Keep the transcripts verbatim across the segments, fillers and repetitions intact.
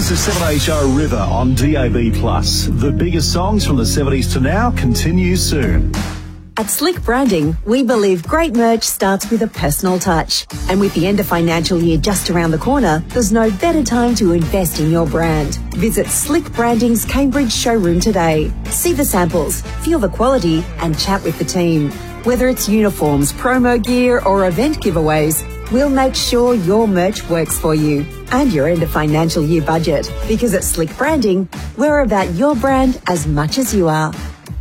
This is seven H O River on D A B plus. The biggest songs from the seventies to now continue soon. At Slick Branding, we believe great merch starts with a personal touch. And with the end of financial year just around the corner, there's no better time to invest in your brand. Visit Slick Branding's Cambridge showroom today. See the samples, feel the quality, and chat with the team. Whether it's uniforms, promo gear, or event giveaways, we'll make sure your merch works for you and your end of financial year budget. Because at Slick Branding, we're about your brand as much as you are.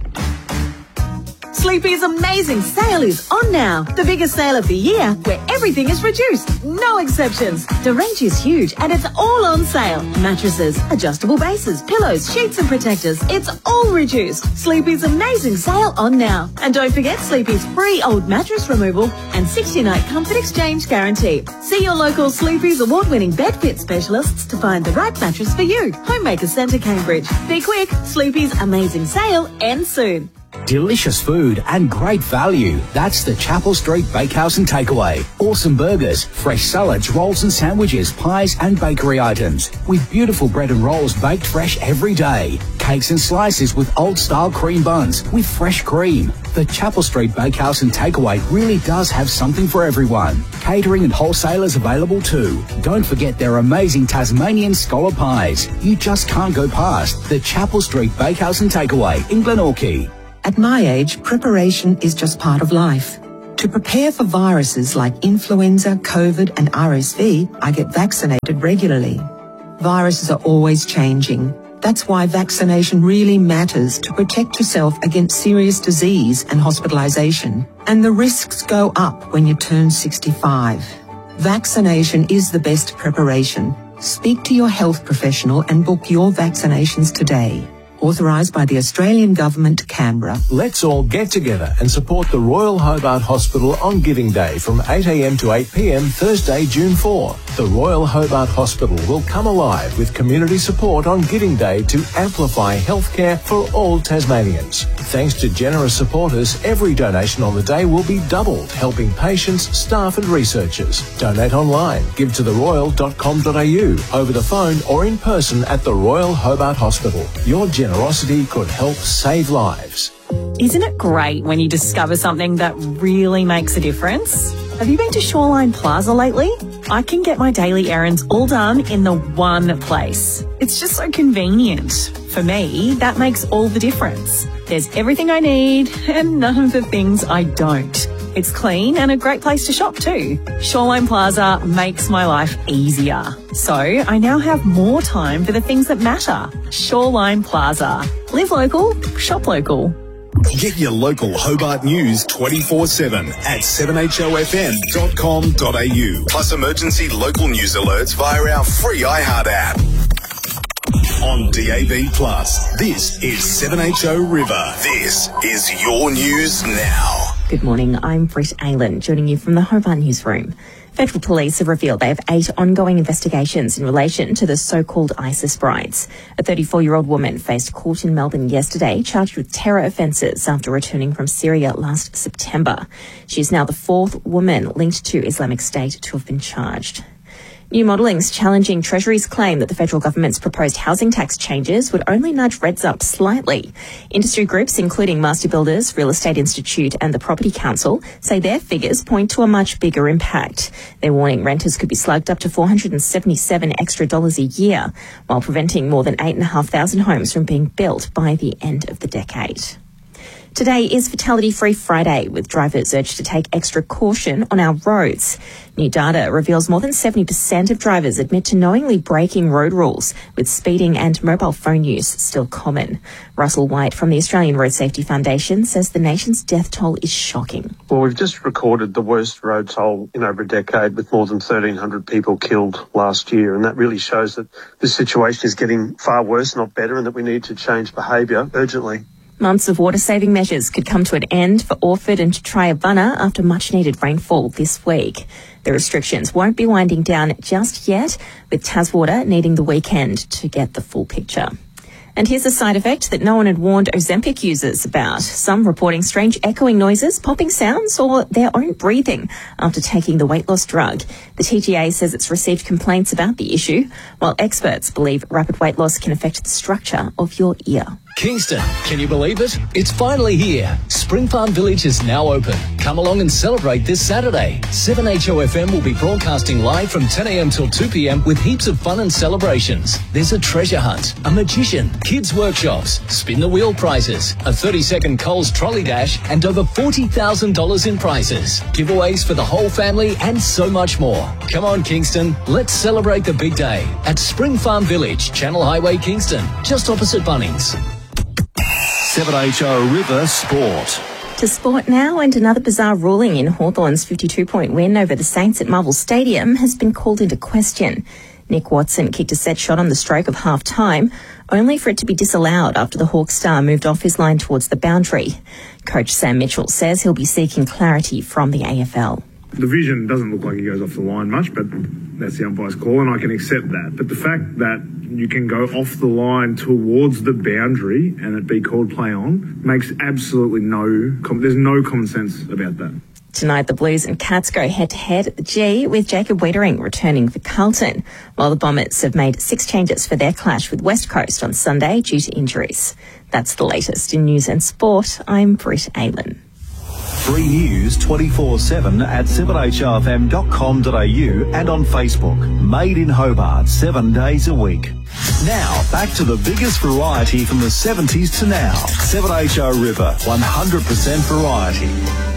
Sleepy's amazing sale is on now. The biggest sale of the year, where everything is reduced, no exceptions. The range is huge and it's all on sale. Mattresses, adjustable bases, pillows, sheets and protectors, it's all reduced. Sleepy's amazing sale on now. And don't forget Sleepy's free old mattress removal and sixty night comfort exchange guarantee. See your local Sleepy's award-winning bed fit specialists to find the right mattress for you. Homemaker Centre, Cambridge. Be quick, Sleepy's amazing sale ends soon. Delicious food and great value. That's the Chapel Street Bakehouse and Takeaway. Awesome burgers, fresh salads, rolls and sandwiches, pies and bakery items. With beautiful bread and rolls baked fresh every day. Cakes and slices with old-style cream buns with fresh cream. The Chapel Street Bakehouse and Takeaway really does have something for everyone. Catering and wholesalers available too. Don't forget their amazing Tasmanian scholar pies. You just can't go past the Chapel Street Bakehouse and Takeaway in Glenorchy. At my age, preparation is just part of life. To prepare for viruses like influenza, COVID and R S V, I get vaccinated regularly. Viruses are always changing. That's why vaccination really matters to protect yourself against serious disease and hospitalisation. And the risks go up when you turn sixty-five. Vaccination is the best preparation. Speak to your health professional and book your vaccinations today. Authorised by the Australian Government, Canberra. Let's all get together and support the Royal Hobart Hospital on Giving Day from eight a m to eight p m Thursday, June fourth. The Royal Hobart Hospital will come alive with community support on Giving Day to amplify healthcare for all Tasmanians. Thanks to generous supporters, every donation on the day will be doubled, helping patients, staff and researchers. Donate online, give to the royal dot com dot a u, over the phone or in person at the Royal Hobart Hospital. Your generosity could help save lives. Isn't it great when you discover something that really makes a difference? Have you been to Shoreline Plaza lately? I can get my daily errands all done in the one place. It's just so convenient. For me, that makes all the difference. There's everything I need and none of the things I don't. It's clean and a great place to shop too. Shoreline Plaza makes my life easier. So I now have more time for the things that matter. Shoreline Plaza. Live local, shop local. Get your local Hobart news twenty-four seven at seven h o f m dot com dot a u. Plus emergency local news alerts via our free iHeart app. On D A B plus, this is seven H O River. This is your news now. Good morning, I'm Britt Aylan, joining you from the Hobart Newsroom. Federal police have revealed they have eight ongoing investigations in relation to the so-called ISIS brides. A thirty-four-year-old woman faced court in Melbourne yesterday, charged with terror offences after returning from Syria last September. She is now the fourth woman linked to Islamic State to have been charged. New modelling's challenging Treasury's claim that the federal government's proposed housing tax changes would only nudge rents up slightly. Industry groups, including Master Builders, Real Estate Institute and the Property Council, say their figures point to a much bigger impact. They're warning renters could be slugged up to four hundred seventy-seven extra dollars a year, while preventing more than eight thousand five hundred homes from being built by the end of the decade. Today is Fatality Free Friday, with drivers urged to take extra caution on our roads. New data reveals more than seventy percent of drivers admit to knowingly breaking road rules, with speeding and mobile phone use still common. Russell White from the Australian Road Safety Foundation says the nation's death toll is shocking. Well, we've just recorded the worst road toll in over a decade, with more than thirteen hundred people killed last year, and that really shows that this situation is getting far worse, not better, and that we need to change behaviour urgently. Months of water-saving measures could come to an end for Orford and Triabunna after much-needed rainfall this week. The restrictions won't be winding down just yet, with Taswater needing the weekend to get the full picture. And here's a side effect that no one had warned Ozempic users about. Some reporting strange echoing noises, popping sounds, or their own breathing after taking the weight loss drug. The T G A says it's received complaints about the issue, while experts believe rapid weight loss can affect the structure of your ear. Kingston, can you believe it? It's finally here. Spring Farm Village is now open. Come along and celebrate this Saturday. seven H O F M will be broadcasting live from ten a m till two p m with heaps of fun and celebrations. There's a treasure hunt, a magician, kids workshops, spin the wheel prizes, a thirty second Coles trolley dash, and over forty thousand dollars in prizes. Giveaways for the whole family and so much more. Come on, Kingston. Let's celebrate the big day at Spring Farm Village, Channel Highway, Kingston, just opposite Bunnings. seven H O River Sport. To sport now, and another bizarre ruling in Hawthorn's fifty-two point win over the Saints at Marvel Stadium has been called into question. Nick Watson kicked a set shot on the stroke of half-time, only for it to be disallowed after the Hawk star moved off his line towards the boundary. Coach Sam Mitchell says he'll be seeking clarity from the A F L. The vision doesn't look like he goes off the line much, but that's the umpire's call, and I can accept that. But the fact that you can go off the line towards the boundary and it be called play on makes absolutely no, there's no common sense about that. Tonight, the Blues and Cats go head-to-head at the G, with Jacob Wiedering returning for Carlton, while the Bombers have made six changes for their clash with West Coast on Sunday due to injuries. That's the latest in news and sport. I'm Britt Aylan. Free news twenty-four seven at seven H O F M dot com dot a u and on Facebook. Made in Hobart, seven days a week. Now, back to the biggest variety from the seventies to now. seven H O River, one hundred percent variety.